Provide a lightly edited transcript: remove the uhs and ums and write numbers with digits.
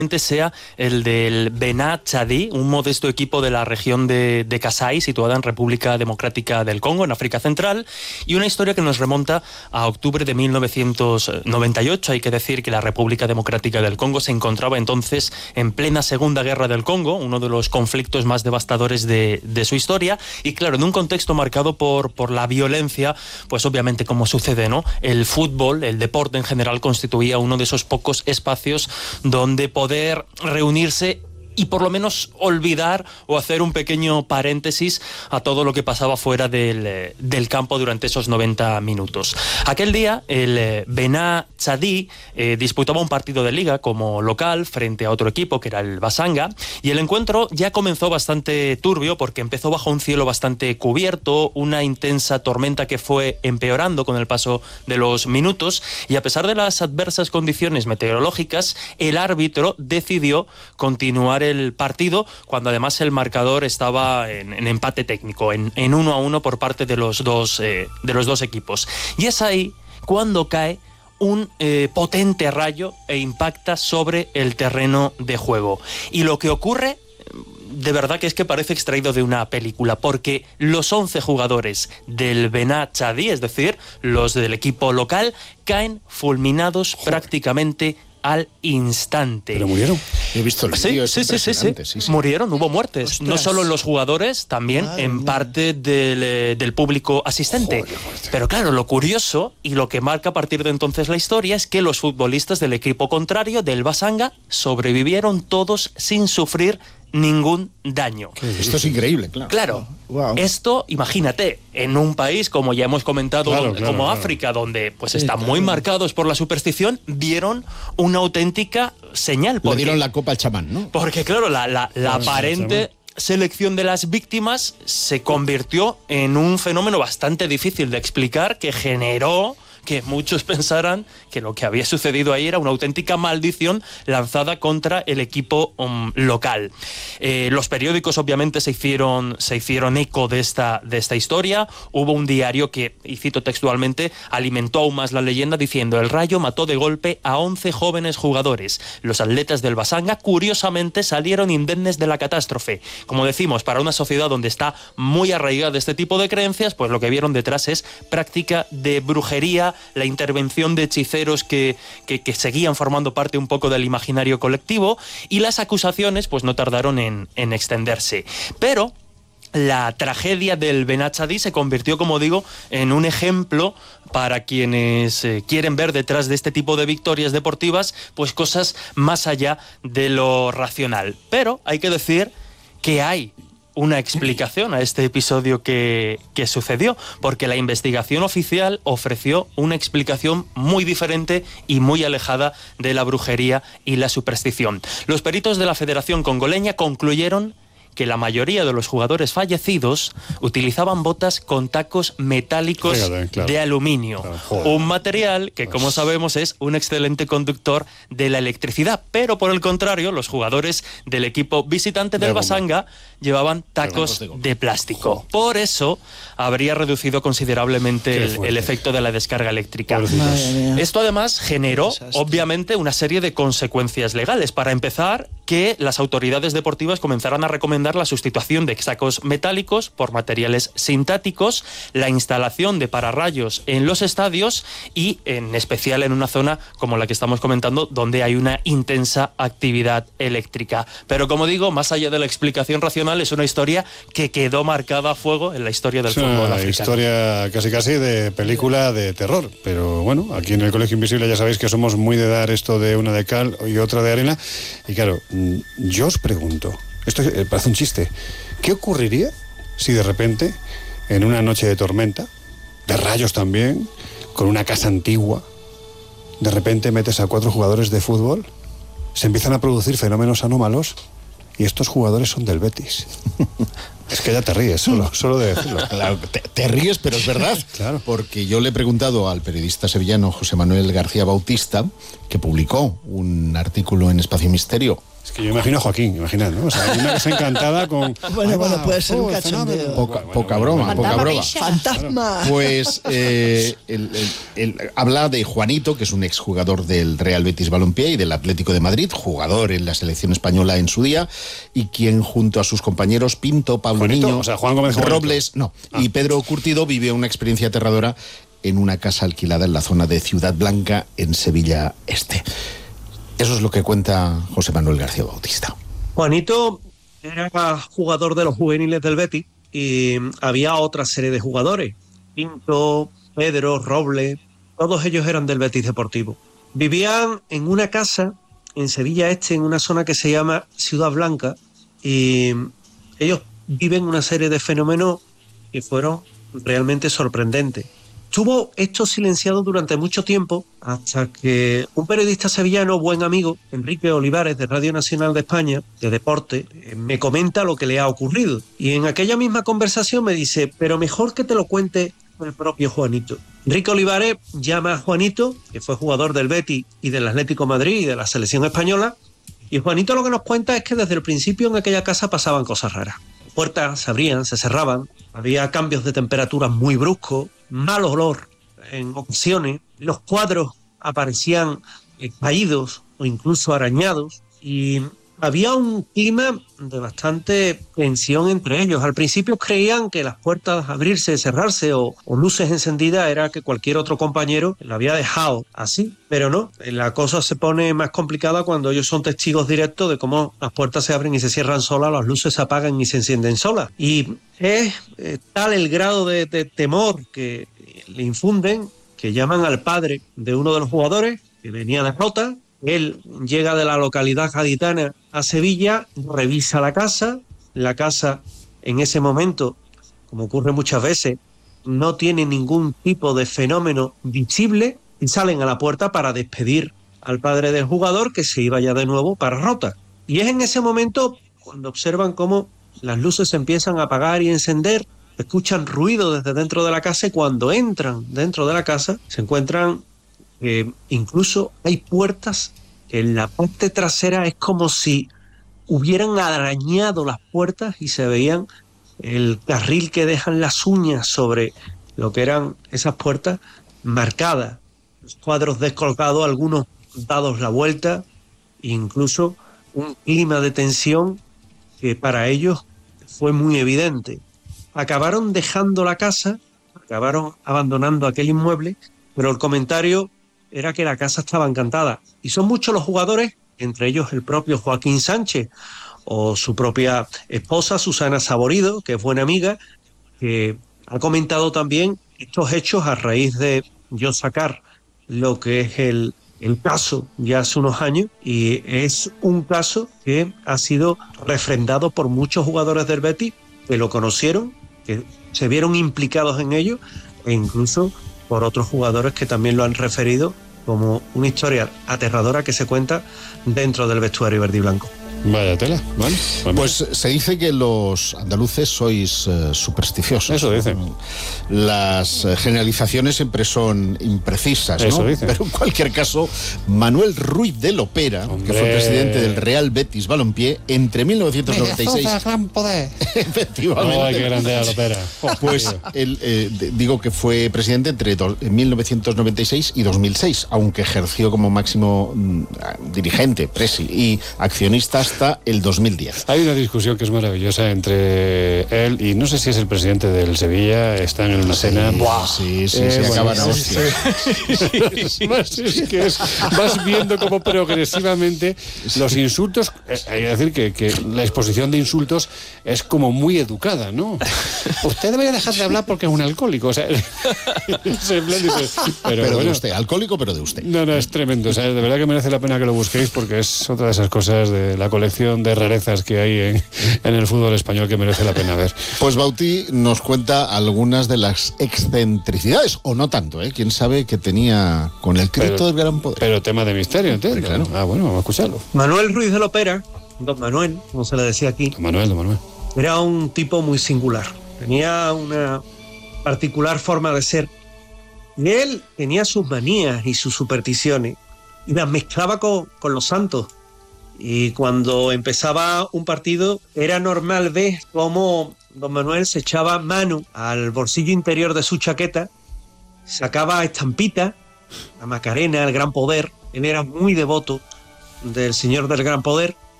sea el del Bená Chadí, un modesto equipo de la región de Kasai, situada en República Democrática del Congo, en África Central, y una historia que nos remonta a octubre de 1998. Hay que decir que la República Democrática del Congo se encontraba entonces en plena Segunda Guerra del Congo, uno de los conflictos más devastadores de su historia, y claro, en un contexto marcado por la violencia, pues obviamente, como sucede, ¿no? El fútbol, el deporte en general, constituía uno de esos pocos espacios donde poder reunirse y por lo menos olvidar o hacer un pequeño paréntesis a todo lo que pasaba fuera del campo durante esos 90 minutos. Aquel día el Bená Chadí disputaba un partido de liga como local frente a otro equipo que era el Basanga, y el encuentro ya comenzó bastante turbio porque empezó bajo un cielo bastante cubierto, una intensa tormenta que fue empeorando con el paso de los minutos, y a pesar de las adversas condiciones meteorológicas, el árbitro decidió continuar el partido cuando además el marcador estaba en empate técnico, en 1-1 por parte de los dos equipos. Y es ahí cuando cae un potente rayo e impacta sobre el terreno de juego. Y lo que ocurre, de verdad que es que parece extraído de una película, porque los 11 jugadores del Bená Chadí, es decir, los del equipo local, caen fulminados prácticamente al instante. ¿Pero murieron? He visto el vídeo. Sí. Murieron, hubo muertes. Ostras. No solo en los jugadores, también en parte del público asistente. Joder, pero claro, lo curioso y lo que marca a partir de entonces la historia es que los futbolistas del equipo contrario, del Basanga, sobrevivieron todos sin sufrir ningún daño. Esto es increíble, claro. Claro, Wow. Esto, imagínate, en un país, como ya hemos comentado, como África, donde pues están muy marcados por la superstición, vieron una auténtica señal. Le dieron la copa al chamán, ¿no? Porque claro, la aparente selección de las víctimas se convirtió en un fenómeno bastante difícil de explicar, que generó que muchos pensaran que lo que había sucedido ahí era una auténtica maldición lanzada contra el equipo local. Los periódicos obviamente se hicieron eco de esta historia. Hubo un diario que, y cito textualmente, alimentó aún más la leyenda diciendo: el Rayo mató de golpe a 11 jóvenes jugadores. Los atletas del Basanga curiosamente salieron indemnes de la catástrofe. Como decimos, para una sociedad donde está muy arraigada este tipo de creencias, pues lo que vieron detrás es práctica de brujería, la intervención de hechiceros que seguían formando parte un poco del imaginario colectivo, y las acusaciones pues no tardaron en extenderse. Pero la tragedia del Bená Chadí se convirtió, como digo, en un ejemplo para quienes quieren ver detrás de este tipo de victorias deportivas pues cosas más allá de lo racional. Pero hay que decir que hay una explicación a este episodio que sucedió, porque la investigación oficial ofreció una explicación muy diferente y muy alejada de la brujería y la superstición. Los peritos de la Federación Congoleña concluyeron que la mayoría de los jugadores fallecidos utilizaban botas con tacos metálicos de aluminio, un material que, como sabemos, es un excelente conductor de la electricidad. Pero por el contrario, los jugadores del equipo visitante del Basanga llevaban tacos de plástico. Por eso habría reducido considerablemente el efecto de la descarga eléctrica. Esto además generó, obviamente, una serie de consecuencias legales. Para empezar, que las autoridades deportivas comenzaran a recomendar la sustitución de sacos metálicos por materiales sintéticos, la instalación de pararrayos en los estadios y en especial en una zona como la que estamos comentando, donde hay una intensa actividad eléctrica. Pero como digo, más allá de la explicación racional, es una historia que quedó marcada a fuego en la historia del fútbol africano. Historia casi de película de terror, pero bueno, aquí en el Colegio Invisible ya sabéis que somos muy de dar esto de una de cal y otra de arena, y claro, yo os pregunto, esto parece un chiste, ¿qué ocurriría si de repente, en una noche de tormenta, de rayos también, con una casa antigua, de repente metes a 4 jugadores de fútbol, se empiezan a producir fenómenos anómalos y estos jugadores son del Betis? Es que ya te ríes, solo de decirlo. Claro, te ríes, pero es verdad. Claro. Porque yo le he preguntado al periodista sevillano José Manuel García Bautista, que publicó un artículo en Espacio Misterio. Es que yo imagino a Joaquín, imaginad, ¿no? O sea, una casa encantada con... Bueno, puede ser un cachondeo. Poca broma. ¡Fantasma! Pues él habla de Juanito, que es un exjugador del Real Betis Balompié y del Atlético de Madrid, jugador en la selección española en su día, y quien junto a sus compañeros Pinto, Pablo Juanito, Niño, o sea, Juan Gómez Robles, y Pedro Curtido vivió una experiencia aterradora en una casa alquilada en la zona de Ciudad Blanca, en Sevilla Este. Eso es lo que cuenta José Manuel García Bautista. Juanito era jugador de los juveniles del Betis y había otra serie de jugadores. Pinto, Pedro, Robles, todos ellos eran del Betis Deportivo. Vivían en una casa en Sevilla Este, en una zona que se llama Ciudad Blanca, y ellos viven una serie de fenómenos que fueron realmente sorprendentes. Estuvo esto silenciado durante mucho tiempo hasta que un periodista sevillano, buen amigo, Enrique Olivares, de Radio Nacional de España, de deporte, me comenta lo que le ha ocurrido. Y en aquella misma conversación me dice, pero mejor que te lo cuente el propio Juanito. Enrique Olivares llama a Juanito, que fue jugador del Betis y del Atlético de Madrid y de la selección española, y Juanito lo que nos cuenta es que desde el principio en aquella casa pasaban cosas raras. Puertas se abrían, se cerraban, había cambios de temperatura muy bruscos, mal olor en ocasiones, los cuadros aparecían caídos o incluso arañados, y había un clima de bastante tensión entre ellos. Al principio creían que las puertas abrirse, cerrarse o luces encendidas era que cualquier otro compañero lo había dejado así, pero no. La cosa se pone más complicada cuando ellos son testigos directos de cómo las puertas se abren y se cierran solas, las luces se apagan y se encienden solas. Y es tal el grado de temor que le infunden que llaman al padre de uno de los jugadores que venía de Rota. Él llega de la localidad gaditana a Sevilla, revisa la casa en ese momento, como ocurre muchas veces, no tiene ningún tipo de fenómeno visible, y salen a la puerta para despedir al padre del jugador, que se iba ya de nuevo para Rota. Y es en ese momento cuando observan cómo las luces se empiezan a apagar y encender, escuchan ruido desde dentro de la casa, y cuando entran dentro de la casa se encuentran incluso hay puertas que en la parte trasera es como si hubieran arañado las puertas y se veían el carril que dejan las uñas sobre lo que eran esas puertas marcadas, los cuadros descolgados, algunos dados la vuelta, e incluso un clima de tensión que para ellos fue muy evidente. Acabaron dejando la casa, acabaron abandonando aquel inmueble, pero el comentario era que la casa estaba encantada. Y son muchos los jugadores, entre ellos el propio Joaquín Sánchez o su propia esposa Susana Saborido, que es buena amiga, que ha comentado también estos hechos a raíz de yo sacar lo que es el caso ya hace unos años, y es un caso que ha sido refrendado por muchos jugadores del Betis que lo conocieron, que se vieron implicados en ello, e incluso por otros jugadores que también lo han referido como una historia aterradora que se cuenta dentro del vestuario verde y blanco. Vaya tela, ¿vale? Pues se dice que los andaluces sois supersticiosos. Eso dicen. Las generalizaciones siempre son imprecisas, ¿no? Eso dicen. Pero en cualquier caso, Manuel Ruiz de Lopera, que fue presidente del Real Betis Balompié entre 1996... gran poder. Efectivamente. ¡Ay, qué grande era Lopera! Pues digo que fue presidente entre 1996 y 2006, aunque ejerció como máximo dirigente, presi y accionista hasta el 2010. Hay una discusión que es maravillosa entre él y no sé si es el presidente del Sevilla, están en una cena. ¡Buah! Sí, se acaban a hostias. Vas viendo cómo progresivamente los insultos, hay que decir que la exposición de insultos es como muy educada, ¿no? Usted debería dejar de hablar porque es un alcohólico, o sea, pero bueno, de usted, alcohólico pero de usted. No, es tremendo, o sea, de verdad que merece la pena que lo busquéis, porque es otra de esas cosas de la colección de rarezas que hay en el fútbol español que merece la pena ver. Pues Bauti nos cuenta algunas de las excentricidades, o no tanto, ¿eh? Quién sabe que tenía con el Cristo del gran poder. Pero tema de misterio, ¿entiendes? Claro. Ah, bueno, vamos a escucharlo. Manuel Ruiz de Lopera, don Manuel, como se le decía aquí, Don Manuel. Era un tipo muy singular, tenía una particular forma de ser. Y él tenía sus manías y sus supersticiones y las mezclaba con los santos. Y cuando empezaba un partido era normal ver cómo don Manuel se echaba mano al bolsillo interior de su chaqueta, sacaba estampitas, la Macarena, el Gran Poder. Él era muy devoto del Señor del Gran Poder